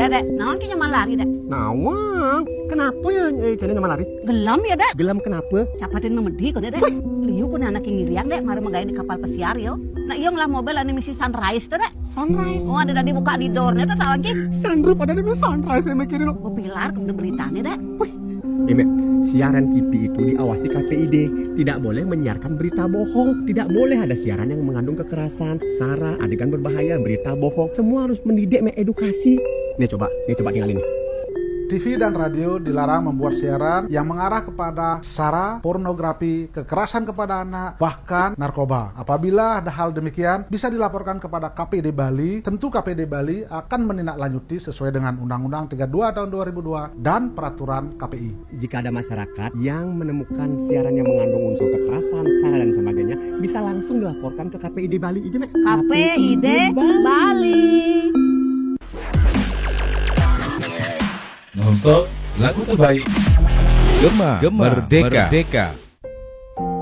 Dek. Naon ki nyaman lari, Dek? Nawang, kenapa ya kalian nyaman lari? Gelam ya, Dek. Gelam kenapa? Capatin memedi kok, Dek. Liu ku anak ngirian, Dek, mari menggawe di kapal pesiar yo. Nah, iya ngelah mobil anu misi Sunrise tuh, Dek. Sunrise. Oh, ada tadi buka di door-nya tuh lagi. Sunroof ada di Sunrise saya mikirin. Oh, pilar kemudian beritanya, Dek. Wih, Ime, siaran TV itu diawasi KPID. Tidak boleh menyiarkan berita bohong. Tidak boleh ada siaran yang mengandung kekerasan, sara, adegan berbahaya, berita bohong. Semua harus mendidik, mengedukasi. Nih coba tinggalin nih. TV dan radio dilarang membuat siaran yang mengarah kepada sara, pornografi, kekerasan kepada anak, bahkan narkoba. Apabila ada hal demikian, bisa dilaporkan kepada KPD Bali. Tentu KPD Bali akan menindaklanjuti sesuai dengan Undang-Undang 32 tahun 2002 dan peraturan KPI. Jika ada masyarakat yang menemukan siaran yang mengandung unsur kekerasan, sara dan sebagainya, bisa langsung dilaporkan ke KPID Bali. KPID Bali. Nonstop lagu terbaik Gema Merdeka.